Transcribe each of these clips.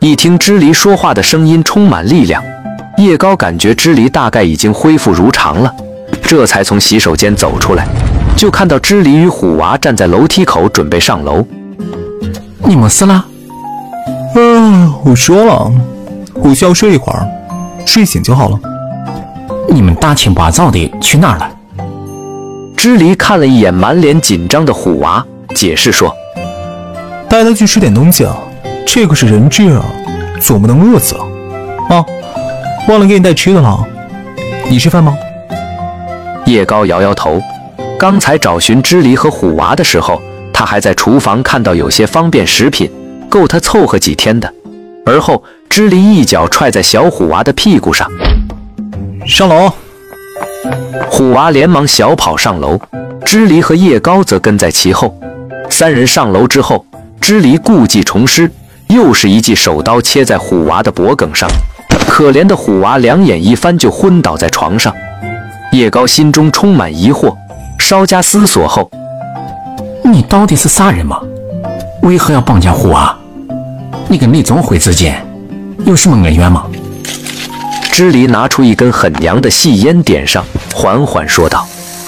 一听支离说话的声音充满力量，叶高感觉支离大概已经恢复如常了，这才从洗手间走出来，就看到支离与虎娃站在楼梯口准备上楼。 你没事啦？ 我说了，我需要睡一会儿，睡醒就好了。 你们大清八早的去哪儿了？ 支离看了一眼满脸紧张的虎娃，解释说： 带他去吃点东西啊，这可是人质啊，总不能饿死啊。忘了给你带吃的了，你吃饭吗？ 叶高摇摇头，刚才找寻支离和虎娃的时候，他还在厨房看到有些方便食品，够他凑合几天的。而后支离一脚踹在小虎娃的屁股上， 上楼。 虎娃连忙小跑上楼，支离和叶高则跟在其后。三人上楼之后，支离故技重施，又是一记手刀切在虎娃的脖颈上，可怜的虎娃两眼一翻就昏倒在床上。叶高心中充满疑惑，稍加思索后， 你到底是啥人吗？为何要绑架虎娃？你跟李宗辉之间有什么恩怨吗？ 支离拿出一根很娘的细烟点上，缓缓说道：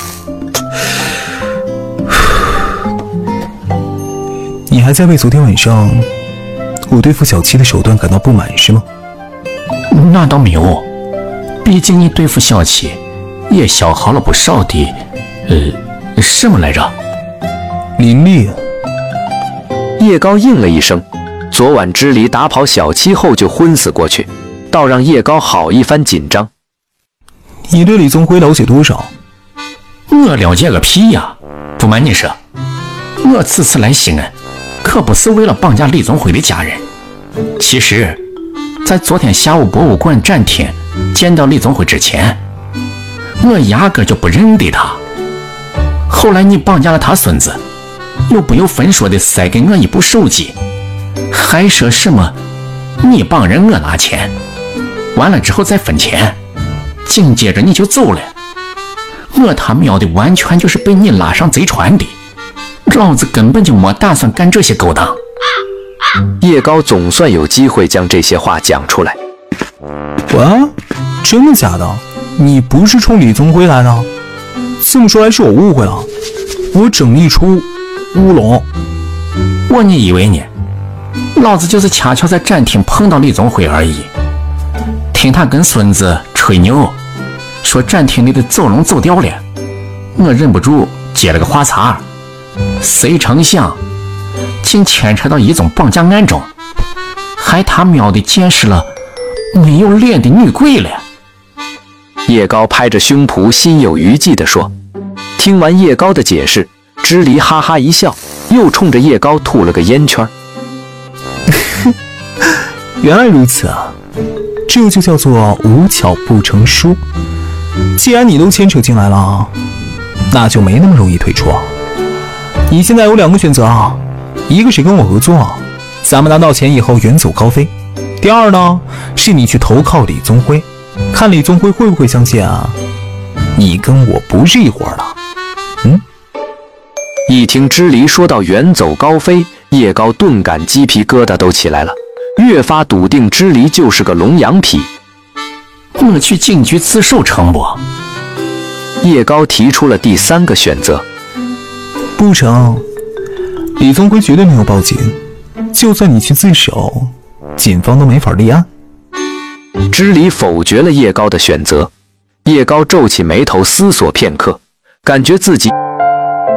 你还在为昨天晚上我对付小七的手段感到不满是吗？ 那倒没有，毕竟你对付小七也消耗了不少的什么来着？ 灵力。 叶高应了一声。昨晚支离打跑小七后就昏死过去，倒让叶高好一番紧张。 你对李宗辉了解多少？ 我了解个屁呀！不瞒你说，我此次来西安可不是为了绑架李宗辉的家人。其实在昨天下午博物馆展厅见到李宗辉之前，我压根就不认得他。后来你绑架了他孙子，又不由分说的塞给我一部手机，还说什么你帮人我拿钱，完了之后再分钱，紧接着你就走了。我他喵的完全就是被你拉上贼船的，老子根本就没打算干这些勾当。 叶高总算有机会将这些话讲出来。 真的假的？你不是冲李宗辉来的？这么说来是我误会了，我整一出乌龙。 你以为呢？老子就是恰巧在展厅碰到李宗辉而已，听他跟孙子吹牛，说展厅里的走龙走掉了，我忍不住接了个话茬，谁成想竟牵扯到一宗绑架案中，还他喵的见识了没有脸的女鬼了。 叶高拍着胸脯心有余悸地说。听完叶高的解释，支离哈哈一笑，又冲着叶高吐了个烟圈。 原来如此啊，这就叫做无巧不成书。既然你都牵扯进来了，那就没那么容易退出啊。你现在有两个选择啊，一个是跟我合作，咱们拿到钱以后远走高飞；第二呢，是你去投靠李宗辉，看李宗辉会不会相信啊，你跟我不是一伙的。 一听支离说到远走高飞，叶高顿感鸡皮疙瘩都起来了，越发笃定支离就是个龙羊皮。 我去警局自首成不？ 叶高提出了第三个选择。 不成，李宗辉绝对没有报警，就算你去自首，警方都没法立案。 支离否决了叶高的选择。叶高皱起眉头思索片刻，感觉自己